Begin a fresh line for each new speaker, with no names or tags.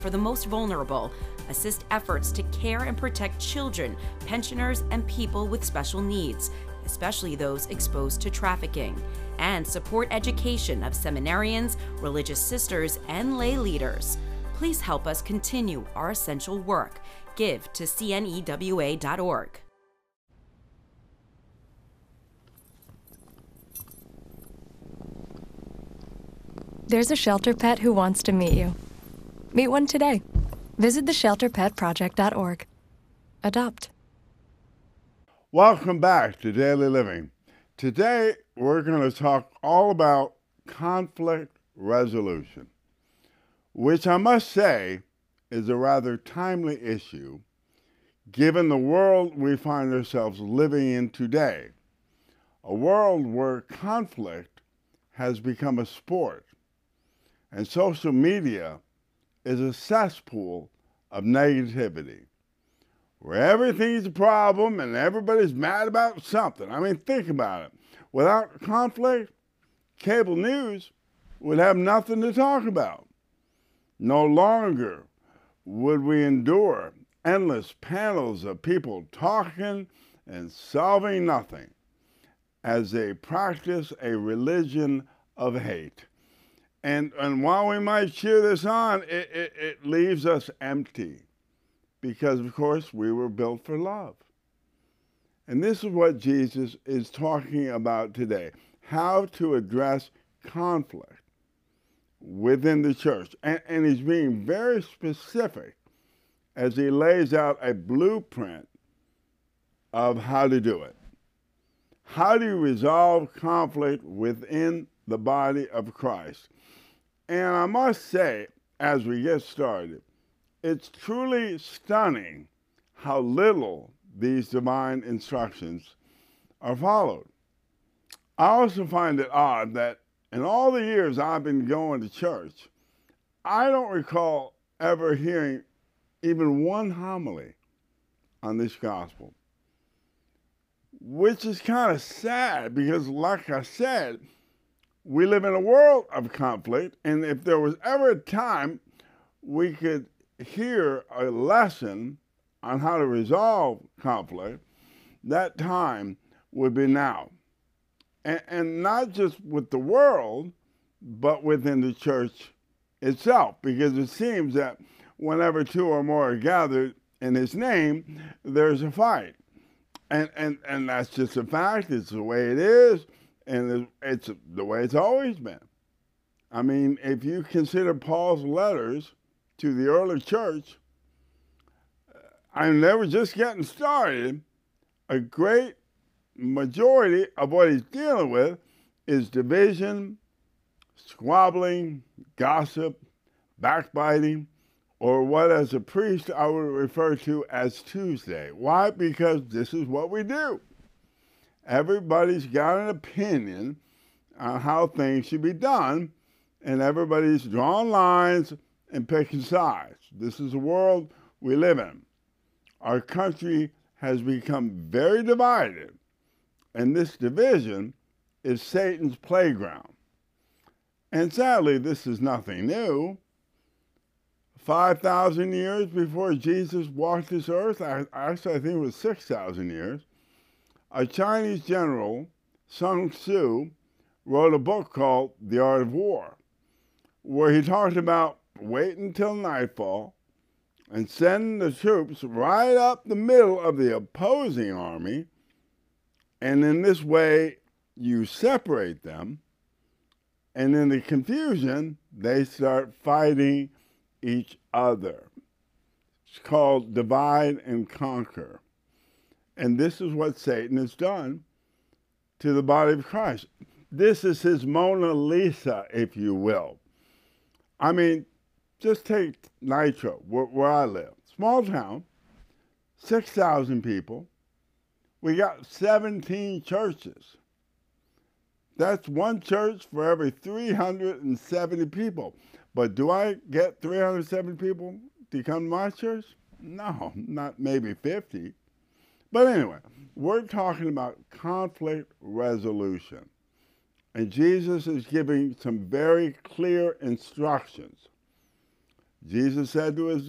for the most vulnerable, assist efforts to care and protect children, pensioners, and people with special needs, especially those exposed to trafficking, and support education of seminarians, religious sisters, and lay leaders. Please help us continue our essential work. Give to cnewa.org.
There's a shelter pet who wants to meet you. Meet one today. Visit theshelterpetproject.org. Adopt.
Welcome back to Daily Living. Today, we're going to talk all about conflict resolution, which I must say is a rather timely issue given the world we find ourselves living in today, a world where conflict has become a sport, and social media is a cesspool of negativity, where everything's a problem and everybody's mad about something. I mean, think about it. Without conflict, cable news would have nothing to talk about. No longer would we endure endless panels of people talking and solving nothing as they practice a religion of hate. And while we might cheer this on, it leaves us empty because, of course, we were built for love. And this is what Jesus is talking about today, how to address conflict within the church. And he's being very specific as he lays out a blueprint of how to do it. How do you resolve conflict within the body of Christ? And I must say, as we get started, it's truly stunning how little these divine instructions are followed. I also find it odd that in all the years I've been going to church, I don't recall ever hearing even one homily on this gospel, which is kind of sad because, like I said, we live in a world of conflict, and if there was ever a time we could hear a lesson on how to resolve conflict, that time would be now. And not just with the world, but within the church itself, because it seems that whenever two or more are gathered in his name, there's a fight. And that's just a fact. It's the way it is. And it's the way it's always been. I mean, if you consider Paul's letters to the early church, and they were just getting started, a great majority of what he's dealing with is division, squabbling, gossip, backbiting, or what as a priest I would refer to as Tuesday. Why? Because this is what we do. Everybody's got an opinion on how things should be done, and everybody's drawing lines and picking sides. This is the world we live in. Our country has become very divided, and this division is Satan's playground. And sadly, this is nothing new. 5,000 years before Jesus walked this earth, actually I think it was 6,000 years, a Chinese general, Sun Tzu, wrote a book called The Art of War, where he talked about waiting until nightfall and sending the troops right up the middle of the opposing army, and in this way you separate them, and in the confusion they start fighting each other. It's called divide and conquer. And this is what Satan has done to the body of Christ. This is his Mona Lisa, if you will. I mean, just take Nitro, where I live. Small town, 6,000 people. We got 17 churches. That's one church for every 370 people. But do I get 370 people to come to my church? No, not maybe 50. But anyway, we're talking about conflict resolution. And Jesus is giving some very clear instructions. Jesus said to his